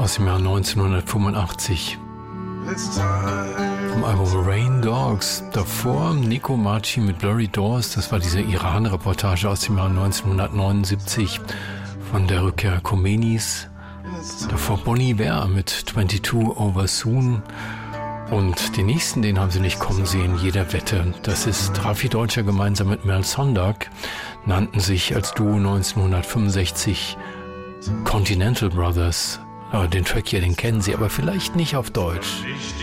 aus dem Jahr 1985. Vom Album Rain Dogs. Davor Nico Marci mit Blurry Doors. Das war diese Iran-Reportage aus dem Jahr 1979 von der Rückkehr Khomeinis. Davor Bon Iver mit 22 Over Soon. Und den nächsten, den haben sie nicht kommen sehen, jeder Wette. Das ist Raffi Deutscher gemeinsam mit Mel Sondag, nannten sich als Duo 1965 Continental Brothers. Den Track hier, den kennen Sie, aber vielleicht nicht auf Deutsch.